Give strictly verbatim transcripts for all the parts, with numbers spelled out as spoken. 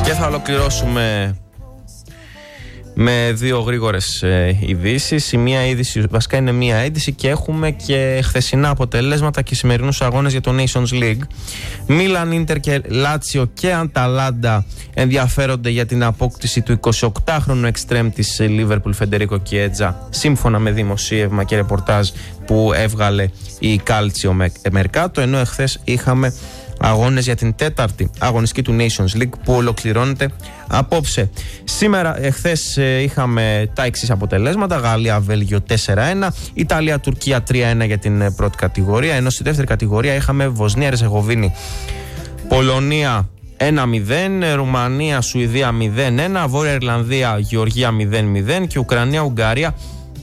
Και θα ολοκληρώσουμε με δύο γρήγορες ε, ειδήσεις. Η μία είδηση, βασικά είναι μία είδηση, και έχουμε και χθεσινά αποτελέσματα και σημερινούς αγώνες για το Nations League. Μίλαν, Ίντερ και Λάτσιο και Αταλάντα ενδιαφέρονται για την απόκτηση του εικοσιοκτάχρονου εξτρέμ της Λίβερπουλ Φεντερίκο Κιέτζα, σύμφωνα με δημοσίευμα και ρεπορτάζ που έβγαλε η Calcio Mercato, ενώ εχθές είχαμε αγώνες για την τέταρτη αγωνιστική του Nations League που ολοκληρώνεται απόψε. Σήμερα, εχθές είχαμε τα εξής αποτελέσματα: Γαλλία-Βέλγιο τέσσερα ένα, Ιταλία-Τουρκία τρία ένα για την πρώτη κατηγορία, ενώ στη δεύτερη κατηγορία είχαμε Βοσνία-Ερζεγοβίνη Πολωνία ένα μηδέν, Ρουμανία-Σουηδία μηδέν ένα, Βόρεια Ιρλανδία-Γεωργία μηδέν μηδέν και Ουκρανία-Ουγγαρία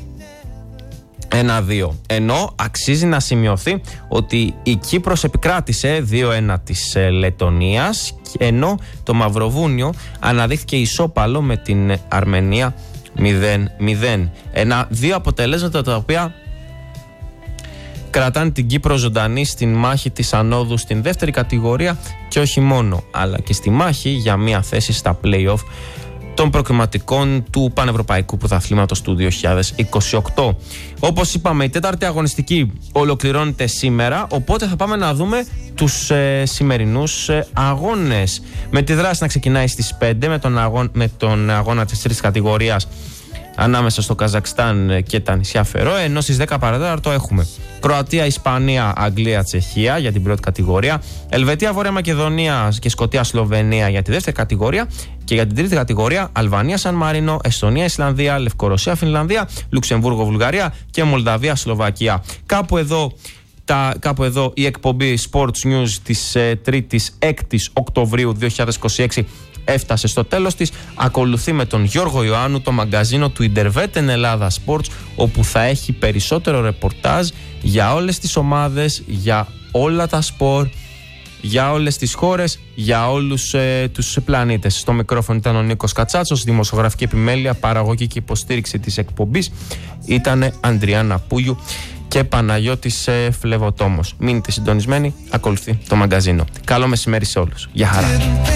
ένα δύο. Ενώ αξίζει να σημειωθεί ότι η Κύπρος επικράτησε δύο ένα της Λετωνίας, ενώ το Μαυροβούνιο αναδείχθηκε ισόπαλο με την Αρμενία μηδέν μηδέν. Ένα δύο αποτελέσματα τα οποία κρατάνε την Κύπρο ζωντανή στην μάχη της ανόδου στην δεύτερη κατηγορία, και όχι μόνο, αλλά και στη μάχη για μια θέση στα play-off των προκριματικών του Πανευρωπαϊκού Πρωταθλήματος του δύο χιλιάδες είκοσι οκτώ. Όπως είπαμε, η τέταρτη αγωνιστική ολοκληρώνεται σήμερα, οπότε θα πάμε να δούμε τους ε, σημερινούς ε, αγώνες. Με τη δράση να ξεκινάει στις πέντε με τον, αγώ, με τον αγώνα της τρίτης κατηγορίας ανάμεσα στο Καζακστάν και τα νησιά Φερόε, ενώ στις δέκα παρά τέταρτο έχουμε Κροατία, Ισπανία, Αγγλία, Τσεχία για την πρώτη κατηγορία, Ελβετία, Βόρεια Μακεδονία και Σκωτία, Σλοβενία για τη δεύτερη κατηγορία, και για την τρίτη κατηγορία Αλβανία, Σαν Μαρίνο, Εστονία, Ισλανδία, Λευκορωσία, Φινλανδία, Λουξεμβούργο, Βουλγαρία και Μολδαβία, Σλοβακία. Κάπου εδώ, τα, κάπου εδώ η εκπομπή Sports News της ε, τρίτης έκτης Οκτωβρίου δύο χιλιάδες είκοσι έξι έφτασε στο τέλος της. Ακολουθεί με τον Γιώργο Ιωάννου το μαγκαζίνο του Interveten Ελλάδα Sports, όπου θα έχει περισσότερο ρεπορτάζ για όλες τις ομάδες, για όλα τα σπορ, για όλες τις χώρες, για όλους ε, τους πλανήτες. Στο μικρόφωνο ήταν ο Νίκος Κατσάτσος, δημοσιογραφική επιμέλεια, παραγωγή και υποστήριξη της εκπομπής ήταν Ανδριάννα Πούγιου και Παναγιώτης ε, Φλεβοτόμος. Μείνετε συντονισμένοι, ακολουθεί το μαγκαζίνο. Καλό μεσημέρι σε όλους. Γεια χαρά.